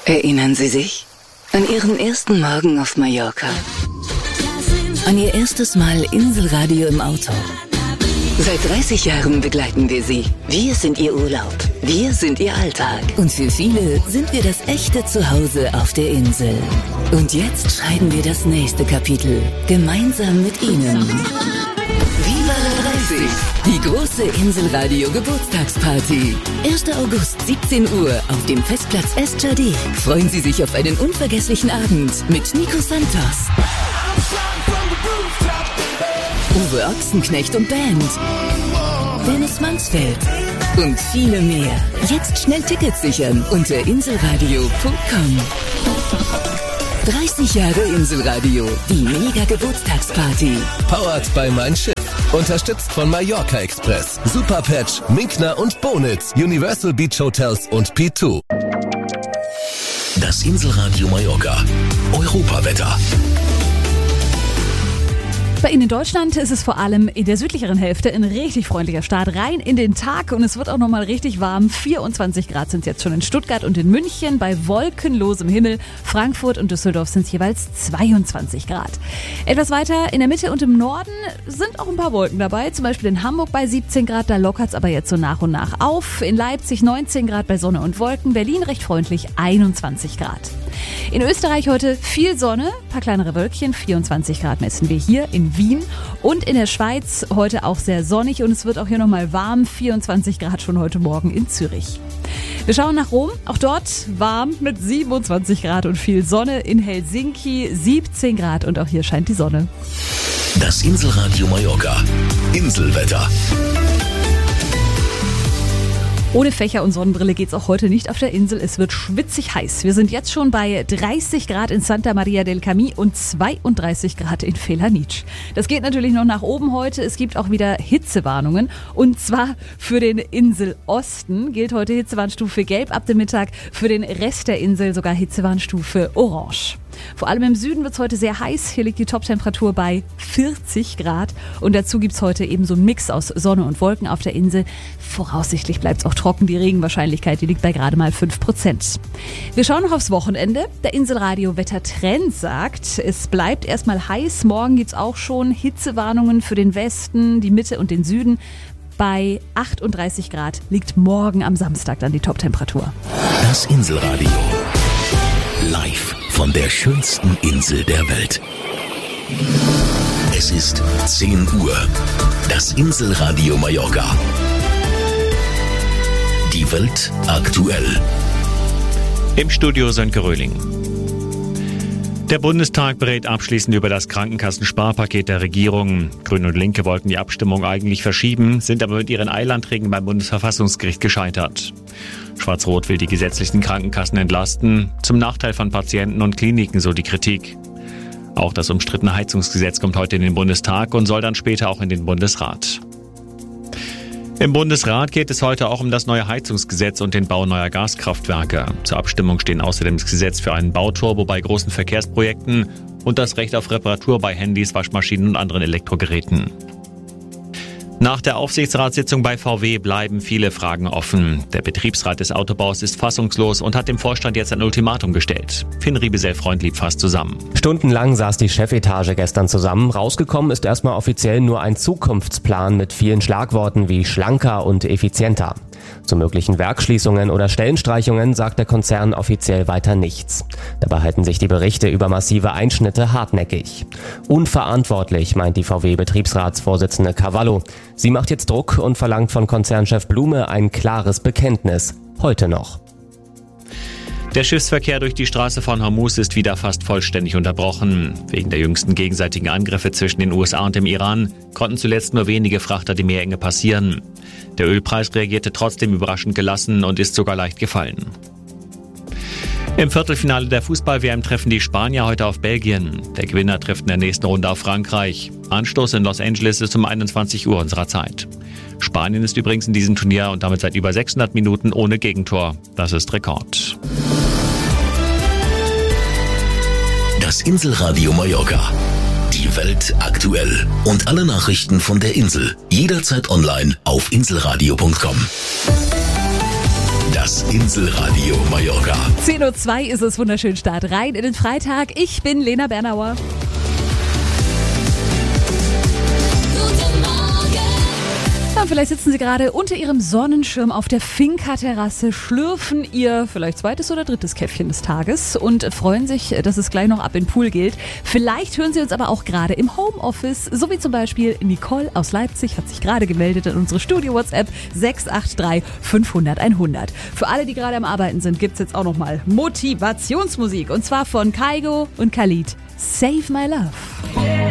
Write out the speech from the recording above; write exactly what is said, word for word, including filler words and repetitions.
Erinnern Sie sich an Ihren ersten Morgen auf Mallorca? An Ihr erstes Mal Inselradio im Auto? Seit dreißig Jahren begleiten wir Sie. Wir sind Ihr Urlaub. Wir sind Ihr Alltag. Und für viele sind wir das echte Zuhause auf der Insel. Und jetzt schreiben wir das nächste Kapitel. Gemeinsam mit Ihnen. Viva la dreißig! Die große Inselradio-Geburtstagsparty. erster August, siebzehn Uhr auf dem Festplatz Estjardé. Freuen Sie sich auf einen unvergesslichen Abend mit Nico Santos, Uwe Ochsenknecht und Band, Dennis Mansfeld und viele mehr. Jetzt schnell Tickets sichern unter inselradio punkt com. dreißig Jahre Inselradio, die Mega-Geburtstagsparty. Powered by Mein Schiff. Unterstützt von Mallorca Express, Superpatch, Minkner und Bonitz, Universal Beach Hotels und P zwei. Das Inselradio Mallorca. Europawetter. Bei Ihnen in Deutschland ist es vor allem in der südlicheren Hälfte ein richtig freundlicher Start rein in den Tag und es wird auch nochmal richtig warm. vierundzwanzig Grad sind es jetzt schon in Stuttgart und in München. Bei wolkenlosem Himmel, Frankfurt und Düsseldorf sind es jeweils zweiundzwanzig Grad. Etwas weiter in der Mitte und im Norden sind auch ein paar Wolken dabei. Zum Beispiel in Hamburg bei siebzehn Grad, da lockert es aber jetzt so nach und nach auf. In Leipzig neunzehn Grad bei Sonne und Wolken. Berlin recht freundlich, einundzwanzig Grad. In Österreich heute viel Sonne, ein paar kleinere Wölkchen, vierundzwanzig Grad messen wir hier in Wien. Und in der Schweiz heute auch sehr sonnig und es wird auch hier nochmal warm, vierundzwanzig Grad schon heute Morgen in Zürich. Wir schauen nach Rom, auch dort warm mit siebenundzwanzig Grad und viel Sonne. In Helsinki siebzehn Grad und auch hier scheint die Sonne. Das Inselradio Mallorca. Inselwetter. Ohne Fächer und Sonnenbrille geht's auch heute nicht auf der Insel. Es wird schwitzig heiß. Wir sind jetzt schon bei dreißig Grad in Santa Maria del Camí und zweiunddreißig Grad in Felanitsch. Das geht natürlich noch nach oben heute. Es gibt auch wieder Hitzewarnungen. Und zwar für den Inselosten gilt heute Hitzewarnstufe Gelb ab dem Mittag. Für den Rest der Insel sogar Hitzewarnstufe Orange. Vor allem im Süden wird es heute sehr heiß. Hier liegt die Toptemperatur bei vierzig Grad. Und dazu gibt es heute eben so einen Mix aus Sonne und Wolken auf der Insel. Voraussichtlich bleibt es auch trocken. Die Regenwahrscheinlichkeit, die liegt bei gerade mal fünf Prozent. Wir schauen noch aufs Wochenende. Der Inselradio-Wettertrend sagt, es bleibt erstmal heiß. Morgen gibt es auch schon Hitzewarnungen für den Westen, die Mitte und den Süden. Bei achtunddreißig Grad liegt morgen am Samstag dann die Toptemperatur. Das Inselradio. Live von der schönsten Insel der Welt. Es ist zehn Uhr. Das Inselradio Mallorca. Die Welt aktuell. Im Studio Sönke Röhling. Der Bundestag berät abschließend über das Krankenkassensparpaket der Regierung. Grüne und Linke wollten die Abstimmung eigentlich verschieben, sind aber mit ihren Eilanträgen beim Bundesverfassungsgericht gescheitert. Schwarz-Rot will die gesetzlichen Krankenkassen entlasten, zum Nachteil von Patienten und Kliniken, so die Kritik. Auch das umstrittene Heizungsgesetz kommt heute in den Bundestag und soll dann später auch in den Bundesrat. Im Bundesrat geht es heute auch um das neue Heizungsgesetz und den Bau neuer Gaskraftwerke. Zur Abstimmung stehen außerdem das Gesetz für einen Bauturbo bei großen Verkehrsprojekten und das Recht auf Reparatur bei Handys, Waschmaschinen und anderen Elektrogeräten. Nach der Aufsichtsratssitzung bei V W bleiben viele Fragen offen. Der Betriebsrat des Autobaus ist fassungslos und hat dem Vorstand jetzt ein Ultimatum gestellt. Finn Riebesell-Freund lief fast zusammen. Stundenlang saß die Chefetage gestern zusammen. Rausgekommen ist erstmal offiziell nur ein Zukunftsplan mit vielen Schlagworten wie schlanker und effizienter. Zu möglichen Werksschließungen oder Stellenstreichungen sagt der Konzern offiziell weiter nichts. Dabei halten sich die Berichte über massive Einschnitte hartnäckig. Unverantwortlich, meint die V W-Betriebsratsvorsitzende Cavallo. Sie macht jetzt Druck und verlangt von Konzernchef Blume ein klares Bekenntnis. Heute noch. Der Schiffsverkehr durch die Straße von Hormuz ist wieder fast vollständig unterbrochen. Wegen der jüngsten gegenseitigen Angriffe zwischen den U S A und dem Iran konnten zuletzt nur wenige Frachter die Meerenge passieren. Der Ölpreis reagierte trotzdem überraschend gelassen und ist sogar leicht gefallen. Im Viertelfinale der Fußball-W M treffen die Spanier heute auf Belgien. Der Gewinner trifft in der nächsten Runde auf Frankreich. Anstoß in Los Angeles ist um einundzwanzig Uhr unserer Zeit. Spanien ist übrigens in diesem Turnier und damit seit über sechshundert Minuten ohne Gegentor. Das ist Rekord. Das Inselradio Mallorca. Die Welt aktuell. Und alle Nachrichten von der Insel. Jederzeit online auf inselradio punkt com. Das Inselradio Mallorca. zehn Uhr zwei ist es, wunderschön Start rein in den Freitag. Ich bin Lena Bernauer. Ja, vielleicht sitzen Sie gerade unter Ihrem Sonnenschirm auf der Finca-Terrasse, schlürfen Ihr vielleicht zweites oder drittes Käffchen des Tages und freuen sich, dass es gleich noch ab in den Pool gilt. Vielleicht hören Sie uns aber auch gerade im Homeoffice, so wie zum Beispiel Nicole aus Leipzig hat sich gerade gemeldet in unsere Studio-WhatsApp sechs acht drei fünfhundert einhundert. Für alle, die gerade am Arbeiten sind, gibt's jetzt auch nochmal Motivationsmusik und zwar von Kygo und Khalid. Save My Love.